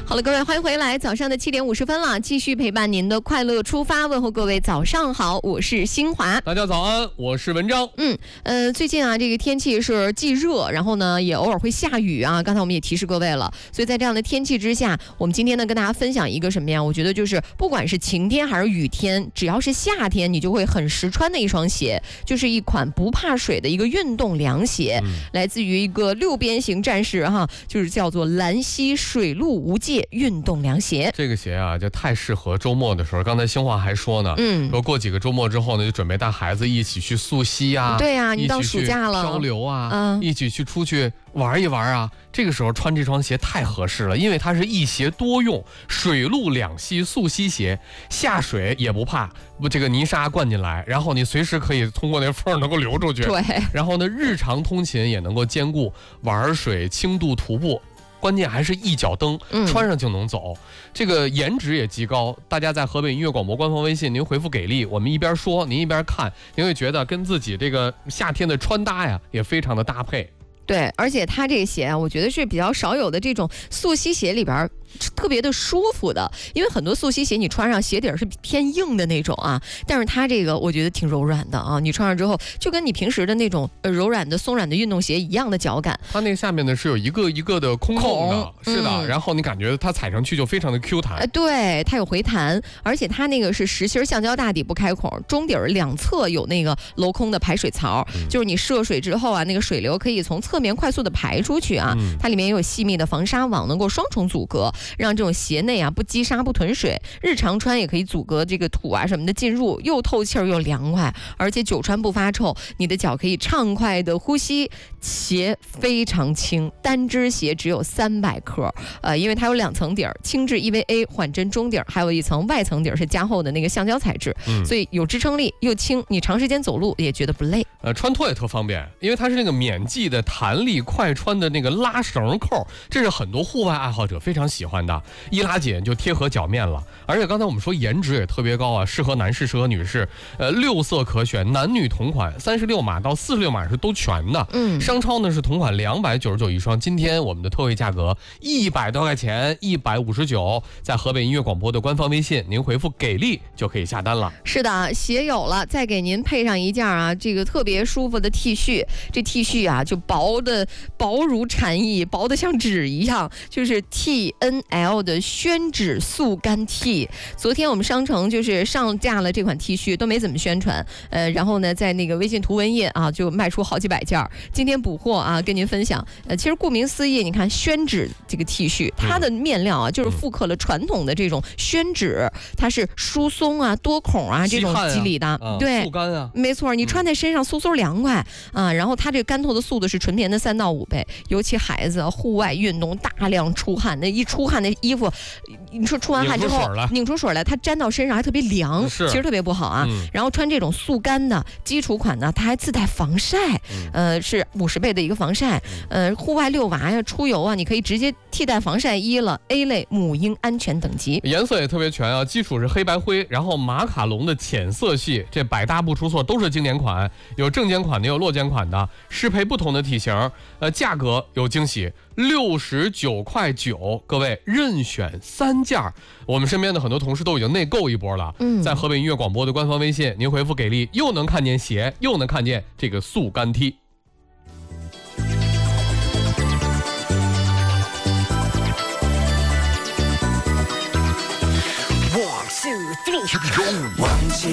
好了，各位欢迎回来，早上的7点50分了，继续陪伴您的快乐出发，问候各位早上好，我是新华。 大家早安，我是文章。 最近啊，这个天气是既热，然后呢也偶尔会下雨啊。刚才我们也提示各位了，所以在这样的天气之下，我们今天呢跟大家分享一个什么呀？我觉得就是不管是晴天还是雨天，只要是夏天，你就会很实穿的一双鞋，就是一款不怕水的一个运动凉鞋，来自于一个6边形战士哈，就是叫做兰溪水陆无界运动凉鞋。 这个鞋啊，就太适合周末的时候。刚才兴华还说呢，说过几个周末之后呢，就准备带孩子一起去溯溪啊， 对啊，你到暑假了， 漂流啊，一起去出去玩一玩啊。这个时候穿这双鞋太合适了，因为它是一鞋多用，水陆两栖溯溪鞋，下水也不怕这个泥沙灌进来，然后你随时可以通过那缝能够流出去。 对， 然后呢，日常通勤也能够兼顾玩水、轻度徒步。关键还是一脚蹬，穿上就能走，这个颜值也极高。大家在河北音乐广播官方微信，您回复给力，我们一边说您一边看，您会觉得跟自己这个夏天的穿搭呀也非常的搭配。 对，而且它这个鞋啊，我觉得是比较少有的这种溯溪鞋里边特别的舒服的，因为很多溯溪鞋你穿上鞋底是偏硬的那种啊，但是它这个我觉得挺柔软的啊，你穿上之后就跟你平时的那种柔软的松软的运动鞋一样的脚感。 它那个下面呢是有一个一个的空洞的，是的，然后你感觉它踩上去就非常的 Q 弹。 对，它有回弹，而且它那个是实心橡胶大底不开孔，中底两侧有那个镂空的排水槽，就是你涉水之后啊，那个水流可以从侧面快速的排出去啊。它里面也有细密的防沙网，能够双重阻隔，让这种鞋内啊不积沙不囤水，日常穿也可以阻隔这个土啊什么的进入，又透气儿又凉快，而且久穿不发臭，你的脚可以畅快的呼吸。鞋非常轻，单只鞋只有300克，因为它有2层底儿，轻质 EVA 缓震中底儿，还有一层外层底儿是加厚的那个橡胶材质，所以有支撑力又轻，你长时间走路也觉得不累。 穿脱也特方便，因为它是那个免系的弹力快穿的那个拉绳扣，这是很多户外爱好者非常喜欢的，一拉紧就贴合脚面了。而且刚才我们说颜值也特别高啊，适合男士适合女士，6色可选，男女同款，36码到46码是都全的。商超呢是同款299一双，今天我们的特惠价格100多块钱，159，在河北音乐广播的官方微信，您回复给力就可以下单了。 是的，鞋有了，再给您配上一件啊，这个特别舒服的 T 恤，这 T 恤啊就薄如蝉翼，薄的像纸一样，就是 TNL 的宣纸速干 T。昨天我们商城就是上架了这款 T 恤，都没怎么宣传，然后呢在那个微信图文页啊就卖出好几百件，今天补货啊跟您分享。其实顾名思义，你看宣纸这个 T 恤，它的面料啊就是复刻了传统的这种宣纸，它是疏松啊多孔啊这种肌理的，对， 速干啊， 没错，你穿在身上嗖嗖凉快啊。然后它这个干透的速度是纯棉的3到5倍，尤其孩子户外运动大量出汗，那一出汗的衣服，你说出完汗之后拧出水来，它粘到身上还特别凉，其实特别不好啊。然后穿这种速干的基础款呢，它还自带防晒，是50倍的一个防晒，户外遛娃呀、出游啊，你可以直接替代防晒衣了。A 类母婴安全等级， 颜色也特别全啊，基础是黑白灰，然后马卡龙的浅色系，这百搭不出错，都是经典款，有正肩款的，有落肩款的，适配不同的体型，价格有惊喜，69.9块，各位任选3件。我们身边的很多同事都已经内购一波了，在河北音乐广播的官方微信，您回复给力，又能看见鞋，又能看见这个速干 T。 1, 2, 3, go。